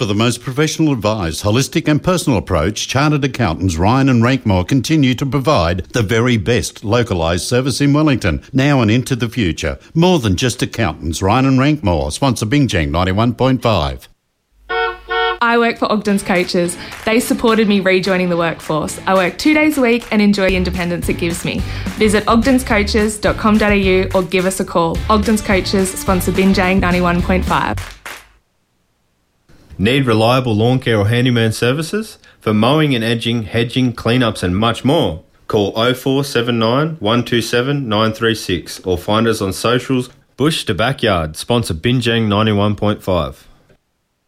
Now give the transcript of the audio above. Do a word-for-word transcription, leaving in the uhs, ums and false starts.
For the most professional advised, holistic and personal approach, Chartered Accountants Ryan and Rankmore continue to provide the very best localised service in Wellington, now and into the future. More than just accountants, Ryan and Rankmore, sponsor Bingjang ninety-one point five. I work for Ogden's Coaches. They supported me rejoining the workforce. I work two days a week and enjoy the independence it gives me. Visit ogdens coaches dot com dot a u or give us a call. Ogden's Coaches sponsor Bingjang ninety-one point five. Need reliable lawn care or handyman services? For mowing and edging, hedging, cleanups and much more, call oh four seven nine, one two seven, nine three six or find us on socials. Bush to Backyard, sponsor Bingjang ninety-one point five.